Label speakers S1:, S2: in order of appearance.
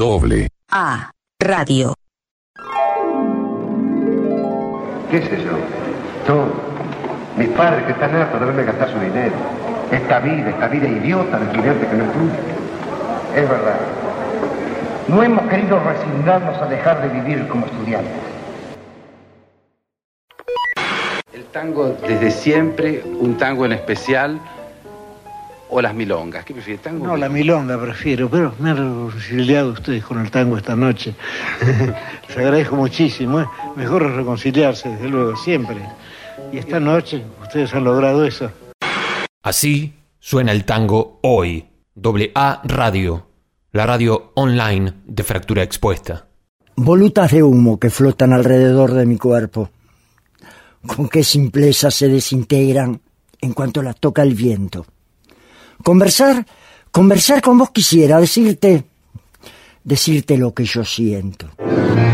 S1: A Radio.
S2: ¿Qué sé yo? Mis padres que están hartos de verme gastar su dinero. Esta vida idiota de estudiante que no incluye. Es verdad. No hemos querido resignarnos a dejar de vivir como estudiantes.
S3: El tango desde siempre, un tango en especial, o las milongas. ¿Qué prefiere, tango?
S4: No, la milonga prefiero, pero me han reconciliado ustedes con el tango esta noche. Les agradezco muchísimo, ¿eh? Mejor es reconciliarse, desde luego, siempre. Y esta noche ustedes han logrado eso.
S5: Así suena el tango hoy. AA Radio, la radio online de Fractura Expuesta.
S6: Volutas de humo que flotan alrededor de mi cuerpo. Con qué simpleza se desintegran en cuanto las toca el viento. Conversar con vos quisiera, decirte lo que yo siento.